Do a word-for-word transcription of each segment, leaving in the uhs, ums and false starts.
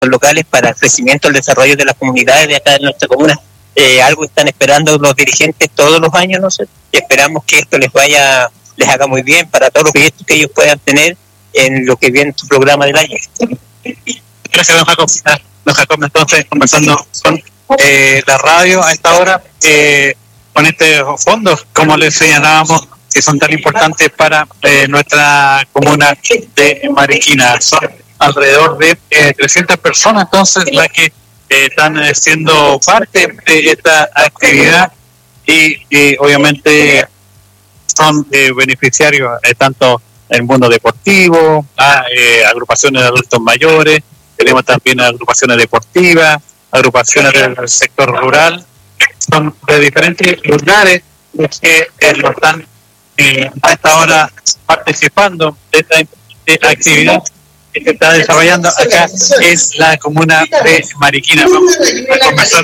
locales para el crecimiento, el desarrollo de las comunidades de acá de nuestra comuna. Eh, algo están esperando los dirigentes todos los años, no sé, y esperamos que esto les vaya, les haga muy bien para todos los proyectos que ellos puedan tener en lo que viene su programa del año. Gracias, don Jacob. Don Jacob, entonces, conversando con eh, la radio a esta hora, eh, con estos fondos, como les señalábamos, que son tan importantes para eh, nuestra comuna de Mariquina. Son alrededor de eh, trescientas personas, entonces, las que eh, están eh, siendo parte de esta actividad y, y obviamente son eh, beneficiarios eh, tanto en el mundo deportivo, a eh, agrupaciones de adultos mayores, tenemos también agrupaciones deportivas, agrupaciones del sector rural, son de diferentes lugares que eh, lo están eh, a esta hora participando de esta, de esta actividad que se está desarrollando acá en la comuna de Mariquina. Vamos a conversar.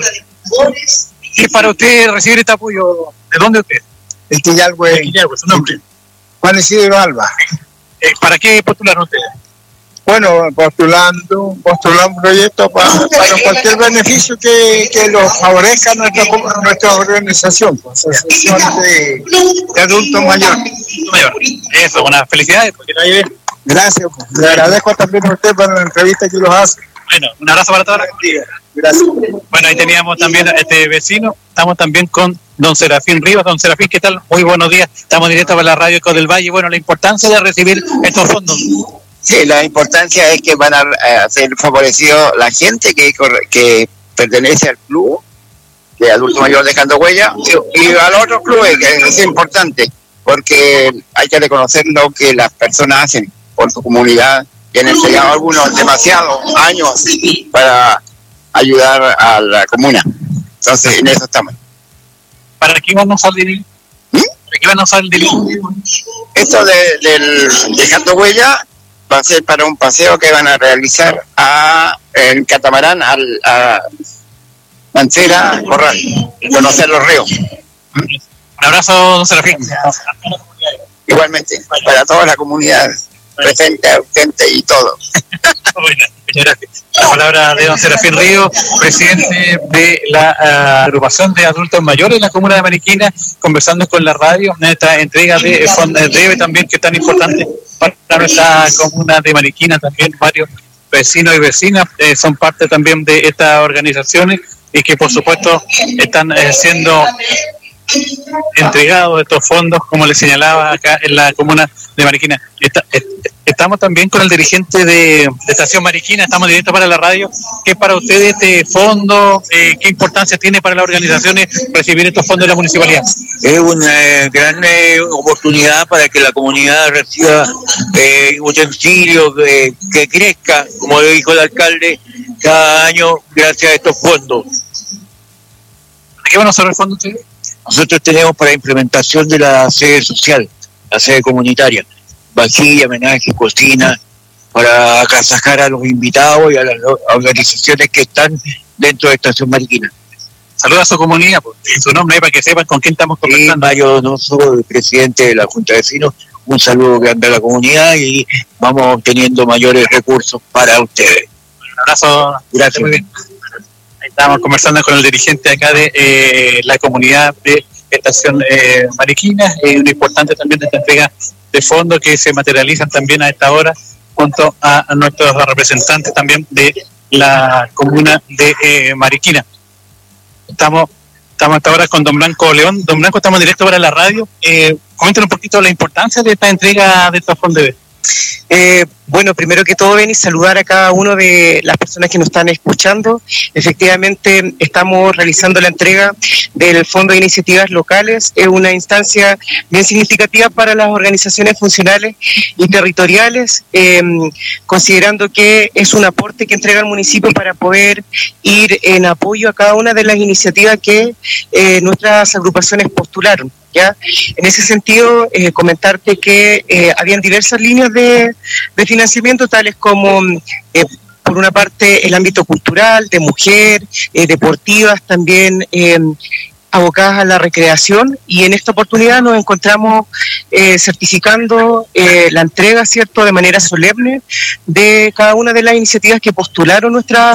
¿Y para usted recibir este apoyo? ¿De dónde usted? El Quillalhue. El Quillalhue, su nombre. Juan Isidro Alba. Eh, ¿Para qué postularon ustedes? Bueno, postulando, postulando un proyecto para, para cualquier beneficio que, que los favorezca nuestra, nuestra organización, asociación de, de adultos mayores. Mayor. Eso, una felicidad, porque no hay bien. Gracias, le agradezco también a usted por la entrevista que los hace. Bueno, un abrazo para todos. Gracias. Bueno, ahí teníamos también a este vecino, estamos también con don Serafín Rivas. Don Serafín, ¿qué tal? Muy buenos días, estamos directo para la radio Eco del Valle. Bueno, la importancia de recibir estos fondos. Sí, la importancia es que van a eh, ser favorecidos la gente que, que pertenece al club de adulto mayor dejando huella y, y a los otros clubes, que es importante, porque hay que reconocer lo que las personas hacen por su comunidad, que han entregado algunos demasiados años para ayudar a la comuna. Entonces, en eso estamos. ¿Para qué van a usar el dinero? ¿Mm? ¿Para qué van a usar el dinero? Esto de, del dejando huella va a ser para un paseo que van a realizar a en catamarán al, a Mancera, Corral, conocer los ríos. Un abrazo, don Serafín. Igualmente, para toda la comunidad, presente, ausente y todo. Bueno, muchas gracias. La palabra de don Serafín Río, presidente de la uh, agrupación de adultos mayores de la comuna de Mariquina, conversando con la radio en esta entrega de fondos de también, que es tan importante para nuestra comuna de Mariquina. También varios vecinos y vecinas eh, son parte también de estas organizaciones y que por supuesto están eh, siendo entregados estos fondos, como les señalaba, acá en la comuna de Mariquina. Está, est- estamos también con el dirigente de, de Estación Mariquina, estamos directo para la radio. ¿Qué es para ustedes este fondo? Eh, ¿Qué importancia tiene para las organizaciones recibir estos fondos de la municipalidad? Es una eh, gran eh, oportunidad para que la comunidad reciba eh, utensilios, eh, que crezca, como lo dijo el alcalde, cada año gracias a estos fondos. ¿De qué van a usar el fondo ustedes? Nosotros tenemos para implementación de la sede social, la sede comunitaria, vajilla, homenaje, cocina, para agasajar a los invitados y a las organizaciones que están dentro de Estación Mariquina. Saluda a su comunidad, pues, en su nombre, para que sepan con quién estamos conversando. Sí, Mario Donoso, el presidente de la Junta de Vecinos, un saludo grande a la comunidad y vamos obteniendo mayores recursos para ustedes. Un abrazo. Gracias. Muy bien. Ahí estábamos conversando con el dirigente acá de eh, la comunidad de Estación eh, Mariquina. Es eh, importante también esta entrega de fondos que se materializan también a esta hora junto a, a nuestros representantes también de la comuna de eh, Mariquina. Estamos, estamos hasta ahora con don Blanco León. Don Blanco, estamos directo para la radio. Eh, coméntanos un poquito la importancia de esta entrega de estos fondos. Eh, bueno, primero que todo, ven y saludar a cada una de las personas que nos están escuchando. Efectivamente, estamos realizando la entrega del Fondo de Iniciativas Locales. Es una instancia bien significativa para las organizaciones funcionales y territoriales, eh, considerando que es un aporte que entrega el municipio para poder ir en apoyo a cada una de las iniciativas que eh, nuestras agrupaciones postularon. ¿Ya? En ese sentido, eh, comentarte que eh, habían diversas líneas de, de financiamiento, tales como, eh, por una parte, el ámbito cultural, de mujer, eh, deportivas, también eh, abocadas a la recreación, y en esta oportunidad nos encontramos eh, certificando eh, la entrega, ¿cierto?, de manera solemne de cada una de las iniciativas que postularon nuestras